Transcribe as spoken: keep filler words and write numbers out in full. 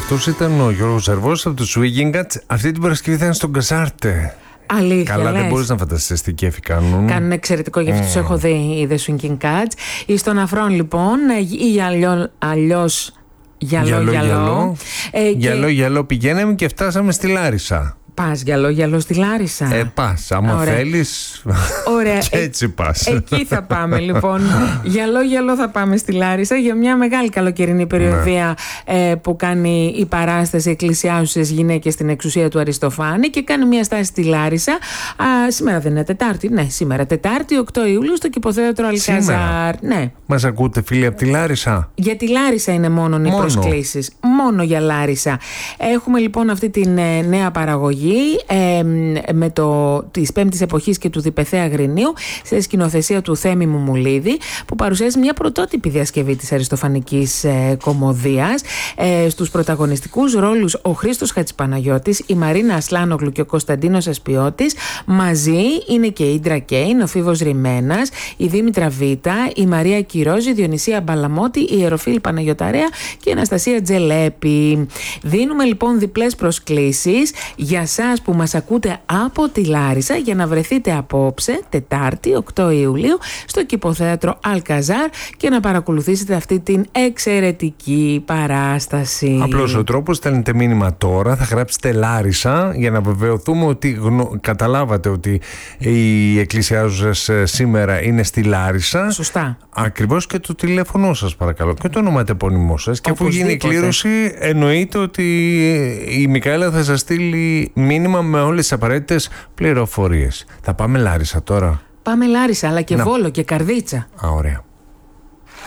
αυτός ήταν ο Γιώργος Ζαρβός από το Swinging Cats. Αυτή την Παρασκευή θα είναι στον Καζάρτε. Αλήθεια, καλά, λες. δεν μπορείς να φανταστείς τι κέφι κάνουν. Κάνουν εξαιρετικό, γιατί mm. τους έχω δει οι The Swinging Cats. Εις των Αφρών, λοιπόν, ή αλλιώ, αλλιώς γυαλό, γυαλό, γυαλό. Γυαλό, ε, γυαλό, και... γυαλό πηγαίναμε και φτάσαμε στη Λάρισα. Πας γυαλό, γυαλό στη Λάρισα. Ε, πας, άμα Ωραία. θέλεις. Ωραία. Και έτσι πας. Εκεί θα πάμε, λοιπόν. Γυαλό, γυαλό θα πάμε στη Λάρισα για μια μεγάλη καλοκαιρινή περιοδία ναι. ε, που κάνει η παράσταση Εκκλησιάζουσες Γυναίκες στην Εξουσία του Αριστοφάνη και κάνει μια στάση στη Λάρισα. Α, σήμερα δεν είναι Τετάρτη. Ναι, σήμερα Τετάρτη, οκτώ Ιουλίου, στο Κηποθέατρο Αλκαζάρ. Ναι. Μας ακούτε, φίλοι, από τη Λάρισα? Για τη Λάρισα είναι μόνο οι προσκλήσεις. Μόνο για Λάρισα. Έχουμε λοιπόν αυτή τη ε, νέα παραγωγή. Ε, με το της πέμπτης εποχής και του Διπεθέα Αγρινίου σε σκηνοθεσία του Θέμη Μουμουλίδη, που παρουσιάζει μια πρωτότυπη διασκευή της αριστοφανικής ε, κωμωδίας. Ε, στους πρωταγωνιστικούς ρόλους ο Χρήστος Χατζηπαναγιώτης, η Μαρίνα Ασλάνογλου και ο Κωνσταντίνος Ασπιώτης. Μαζί είναι και η Ίντρα Κέιν, ο Φίβος Ρημένας, η Δήμητρα Βίτα, η Μαρία Κυρόζη, η Διονυσία Μπαλαμώτη, η Ιεροφίλη Παναγιωταρέα και η Αναστασία Τζελέπη. Δίνουμε λοιπόν διπλές προσκλήσεις για σας που μας ακούτε από τη Λάρισα για να βρεθείτε απόψε, Τετάρτη, οκτώ Ιουλίου, στο Κηποθέατρο Αλκαζάρ και να παρακολουθήσετε αυτή την εξαιρετική παράσταση. Απλώς ο τρόπος, στέλνετε μήνυμα τώρα, θα γράψετε Λάρισα για να βεβαιωθούμε ότι γνω... καταλάβατε ότι οι εκκλησιάζουσες σήμερα είναι στη Λάρισα. Σωστά. Ακριβώς, και το τηλέφωνο σας παρακαλώ και το ονοματεπώνυμό σας. Και αφού γίνει η κλήρωση, εννοείται ότι η Μικαέλα θα σας στείλει μήνυμα με όλες τις απαραίτητες πληροφορίες. Θα πάμε Λάρισα τώρα. Πάμε Λάρισα, αλλά και να... Βόλο και Καρδίτσα. Α, ωραία.